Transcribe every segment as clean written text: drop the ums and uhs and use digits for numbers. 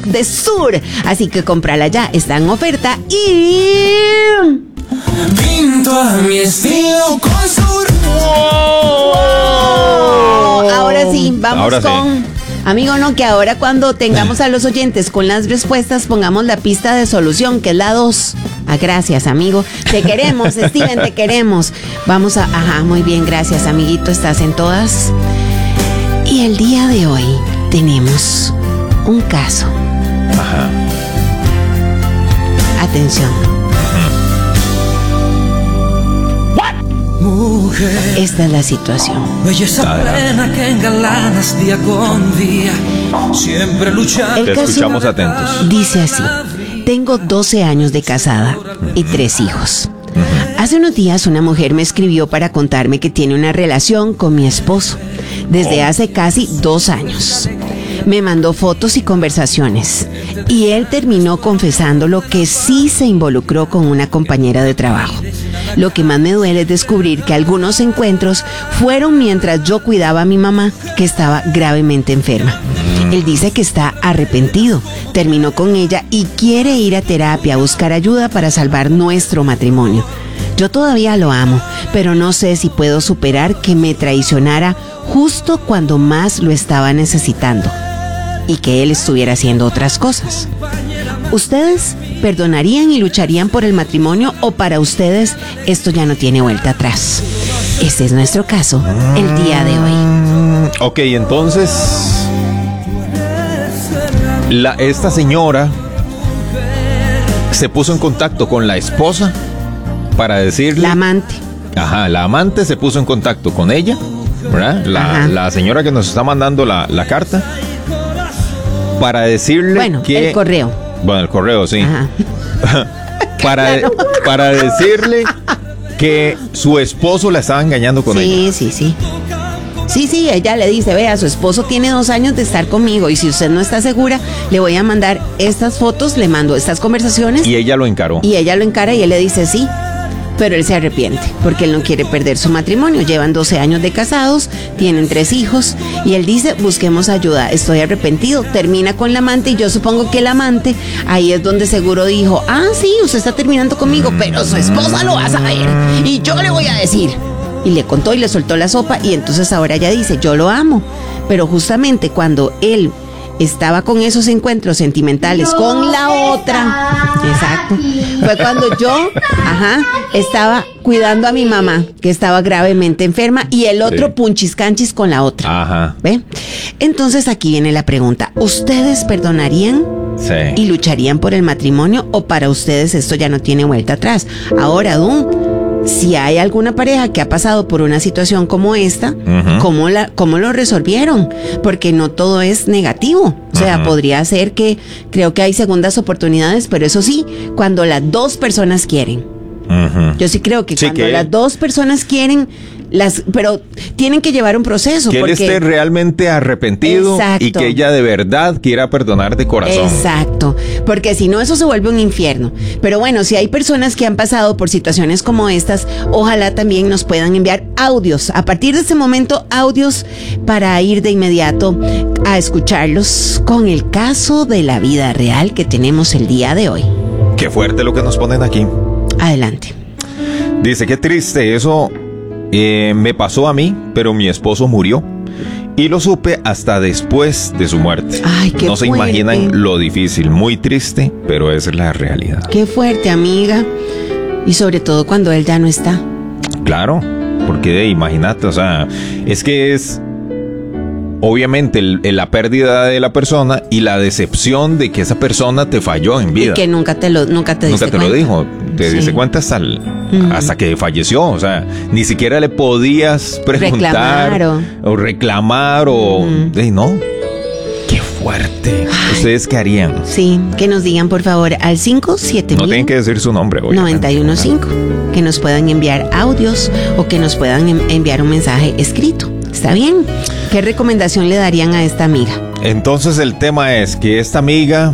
de Sur. Así que cómprala ya, está en oferta y... Pinto a mi estilo con Sur. ¡Wow! Ahora sí, vamos Ahora con... sí. Amigo, no, que ahora cuando tengamos a los oyentes con las respuestas, pongamos la pista de solución, que es la 2. Ah, gracias, amigo. Te queremos, Steven, te queremos. Vamos a... Ajá, muy bien, gracias, amiguito. Estás en todas. Y el día de hoy tenemos un caso. Ajá. Atención. Mujer, Esta es la situación. belleza plena que engalanas día con día, siempre luchando. El Te caso escuchamos atentos. dice así: tengo 12 años de casada y 3 hijos. Hace unos días una mujer me escribió para contarme que tiene una relación con mi esposo desde hace casi 2 años. Me mandó fotos y conversaciones y él terminó confesándolo que sí se involucró con una compañera de trabajo. Lo que más me duele es descubrir que algunos encuentros fueron mientras yo cuidaba a mi mamá, que estaba gravemente enferma. Él dice que está arrepentido, terminó con ella y quiere ir a terapia a buscar ayuda para salvar nuestro matrimonio. Yo todavía lo amo, pero no sé si puedo superar que me traicionara justo cuando más lo estaba necesitando y que él estuviera haciendo otras cosas. ¿Ustedes perdonarían y lucharían por el matrimonio o para ustedes esto ya no tiene vuelta atrás? Ese es nuestro caso el día de hoy. Ok, entonces esta señora se puso en contacto con la esposa para decirle... La amante. Ajá, la amante se puso en contacto con ella, ¿verdad? La señora que nos está mandando la carta, para decirle Bueno, que... el correo. Bueno, el correo, sí. Ajá. para decirle que su esposo la estaba engañando con ella. Sí, ella le dice, vea, su esposo tiene 2 años de estar conmigo y si usted no está segura, le voy a mandar estas fotos, le mando estas conversaciones. Y ella lo encaró. Y ella lo encara y él le dice sí, pero él se arrepiente porque él no quiere perder su matrimonio. Llevan 12 años de casados, tienen 3 hijos y él dice, busquemos ayuda, estoy arrepentido. Termina con la amante y yo supongo que el amante ahí es donde seguro dijo, ah, sí, usted está terminando conmigo, pero su esposa lo va a saber y yo le voy a decir. Y le contó y le soltó la sopa y entonces ahora ella dice, yo lo amo. Pero justamente cuando él estaba con esos encuentros sentimentales con la otra, exacto, fue cuando yo, estaba cuidando a mi mamá, que estaba gravemente enferma, y el otro punchis-canchis con la otra. Ajá. ¿Ve? Entonces aquí viene la pregunta, ¿ustedes perdonarían y Sí. lucharían por el matrimonio o para ustedes esto ya no tiene vuelta atrás? Ahora, si hay alguna pareja que ha pasado por una situación como esta, ¿cómo lo resolvieron? Porque no todo es negativo. O sea, podría ser que creo que hay segundas oportunidades, pero eso sí, cuando las 2 personas quieren. Yo sí creo que cuando las 2 personas quieren, pero tienen que llevar un proceso. Que porque él esté realmente arrepentido. Exacto. Y que ella de verdad quiera perdonar de corazón. Exacto, porque si no eso se vuelve un infierno. Pero bueno, si hay personas que han pasado por situaciones como estas, ojalá también nos puedan enviar audios. A partir de este momento, audios para ir de inmediato a escucharlos con el caso de la vida real que tenemos el día de hoy. Qué fuerte lo que nos ponen aquí. Adelante. Dice, qué triste, eso me pasó a mí, pero mi esposo murió. Y lo supe hasta después de su muerte. Ay, qué no se fuerte. imaginan lo difícil, muy triste, pero es la realidad. Qué fuerte, amiga. Y sobre todo cuando él ya no está. Claro, porque imagínate, o sea, es que es obviamente la pérdida de la persona y la decepción de que esa persona te falló en vida. Y que nunca te lo dijo, te diste cuenta hasta que falleció, o sea, ni siquiera le podías preguntar reclamar o no. Qué fuerte. ¿Ustedes qué harían? Sí, que nos digan por favor al 57000. No tienen que decir su nombre, 915, que nos puedan enviar audios o que nos puedan enviar un mensaje escrito. ¿Está bien? ¿Qué recomendación le darían a esta amiga? Entonces el tema es que esta amiga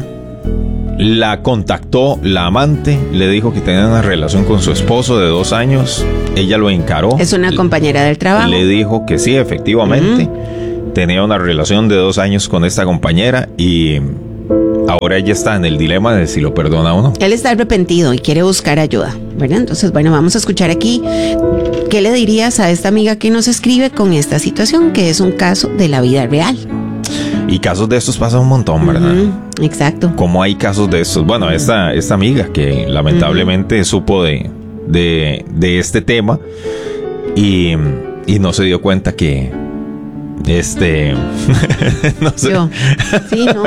la contactó la amante, le dijo que tenía una relación con su esposo de 2 años, ella lo encaró. Es una compañera del trabajo. Le dijo que sí, efectivamente, tenía una relación de 2 años con esta compañera y ahora ella está en el dilema de si lo perdona o no. Él está arrepentido y quiere buscar ayuda, ¿verdad? Entonces, bueno, vamos a escuchar aquí qué le dirías a esta amiga que nos escribe con esta situación, que es un caso de la vida real. Y casos de estos pasan un montón, ¿verdad? Exacto. Como hay casos de estos. Bueno, esta amiga que lamentablemente supo de este tema y no se dio cuenta que no sé. Yo. Sí, no.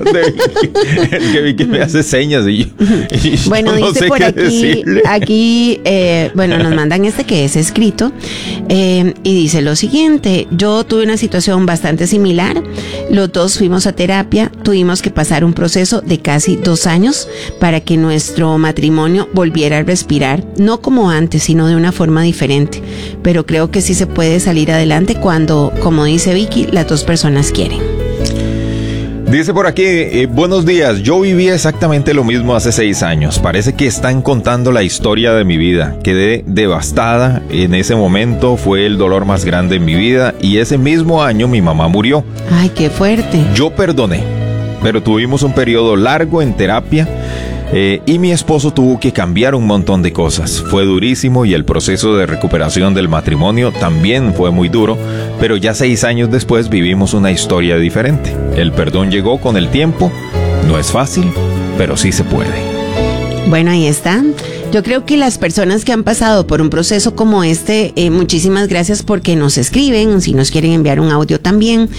que Vicky me hace señas y bueno, dice no sé por aquí, bueno, nos mandan que es escrito, y dice lo siguiente: yo tuve una situación bastante similar, los dos fuimos a terapia, tuvimos que pasar un proceso de casi 2 años para que nuestro matrimonio volviera a respirar, no como antes, sino de una forma diferente, pero creo que sí se puede salir adelante cuando, como dice Vicky, las dos personas quieren. Dice por aquí, buenos días, yo viví exactamente lo mismo hace 6 años, parece que están contando la historia de mi vida, quedé devastada, en ese momento fue el dolor más grande en mi vida y ese mismo año mi mamá murió. Ay, qué fuerte. Yo perdoné, pero tuvimos un periodo largo en terapia. Y mi esposo tuvo que cambiar un montón de cosas. Fue durísimo y el proceso de recuperación del matrimonio también fue muy duro, pero ya 6 años después vivimos una historia diferente. El perdón llegó con el tiempo, no es fácil, pero sí se puede. Bueno, ahí está. Yo creo que las personas que han pasado por un proceso como muchísimas gracias porque nos escriben, si nos quieren enviar un audio también,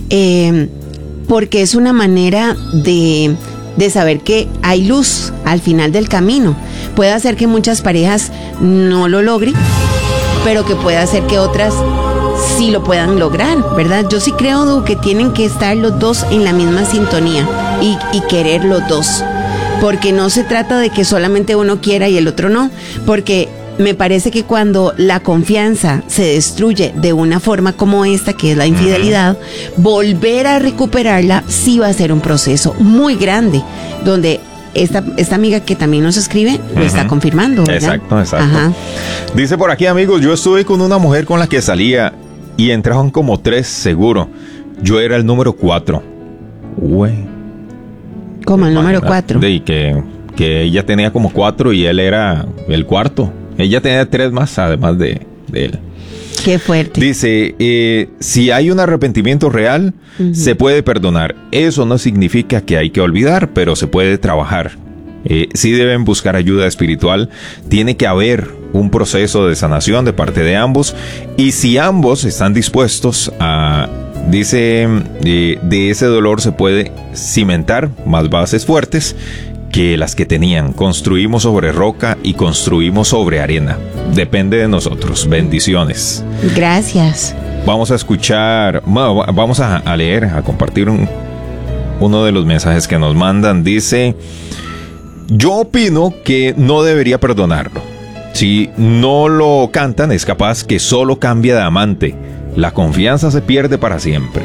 porque es una manera de saber que hay luz al final del camino. Puede hacer que muchas parejas no lo logren, pero que puede hacer que otras sí lo puedan lograr, ¿verdad? Yo sí creo que tienen que estar los dos en la misma sintonía y querer los dos, porque no se trata de que solamente uno quiera y el otro no, porque me parece que cuando la confianza se destruye de una forma como esta, que es la infidelidad, volver a recuperarla sí va a ser un proceso muy grande, donde esta amiga que también nos escribe lo está confirmando, ¿verdad? Exacto. Ajá. Dice por aquí, amigos, yo estuve con una mujer con la que salía y entraban como 3 seguro. Yo era el número 4. Güey. ¿Cómo el número 4? De que ella tenía como 4 y él era el 4. Ella tenía 3 más, además de él. Qué fuerte. Dice, si hay un arrepentimiento real, se puede perdonar. Eso no significa que hay que olvidar, pero se puede trabajar. Sí deben buscar ayuda espiritual. Tiene que haber un proceso de sanación de parte de ambos. Y si ambos están dispuestos a... Dice, de ese dolor se puede cimentar más bases fuertes que las que tenían. Construimos sobre roca y construimos sobre arena. Depende de nosotros. Bendiciones. Gracias. Vamos a escuchar, vamos a leer, a compartir uno de los mensajes que nos mandan. Dice, yo opino que no debería perdonarlo. Si no lo cantan, es capaz que solo cambia de amante. La confianza se pierde para siempre.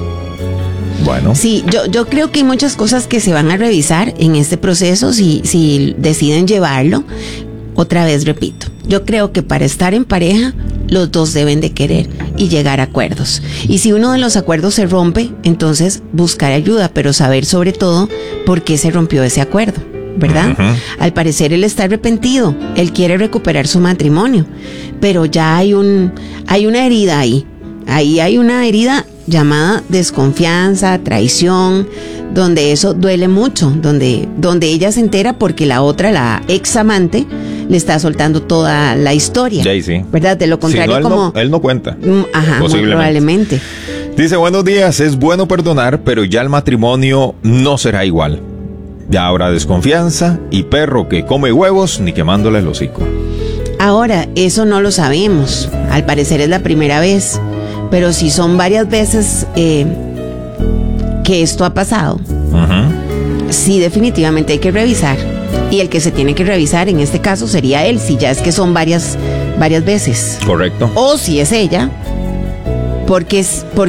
Bueno. Sí, yo creo que hay muchas cosas que se van a revisar en este proceso si deciden llevarlo. Otra vez repito, yo creo que para estar en pareja los dos deben de querer y llegar a acuerdos. Y si uno de los acuerdos se rompe, entonces buscar ayuda, pero saber sobre todo por qué se rompió ese acuerdo, ¿verdad? Al parecer él está arrepentido, él quiere recuperar su matrimonio, pero ya hay una herida ahí. Ahí hay una herida llamada desconfianza, traición, donde eso duele mucho, donde ella se entera porque la otra, la ex amante, le está soltando toda la historia. Sí. ¿Verdad? De lo contrario, si no, él no cuenta. Ajá, muy probablemente. Dice, buenos días, es bueno perdonar, pero ya el matrimonio no será igual. Ya habrá desconfianza y perro que come huevos ni quemándole el hocico. Ahora, eso no lo sabemos. Al parecer es la primera vez. Pero si son varias veces que esto ha pasado, sí, definitivamente hay que revisar. Y el que se tiene que revisar en este caso sería él, si ya es que son varias veces. Correcto. O si es ella, porque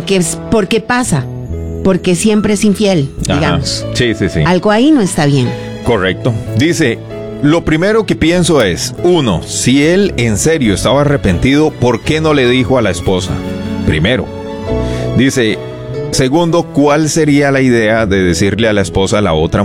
pasa, porque siempre es infiel, digamos. Sí. Algo ahí no está bien. Correcto. Dice, lo primero que pienso es, 1, si él en serio estaba arrepentido, ¿por qué no le dijo a la esposa? Primero. Dice, Segundo, ¿cuál sería la idea de decirle a la esposa a la otra